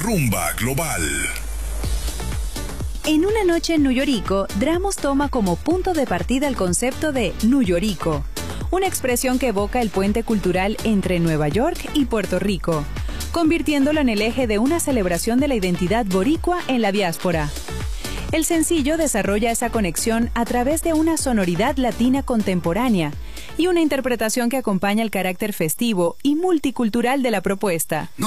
Rumba Global. En una noche en Nuyorico, Dramos toma como punto de partida el concepto de Nuyorico, una expresión que evoca el puente cultural entre Nueva York y Puerto Rico, convirtiéndolo en el eje de una celebración de la identidad boricua en la diáspora. El sencillo desarrolla esa conexión a través de una sonoridad latina contemporánea y una interpretación que acompaña el carácter festivo y multicultural de la propuesta.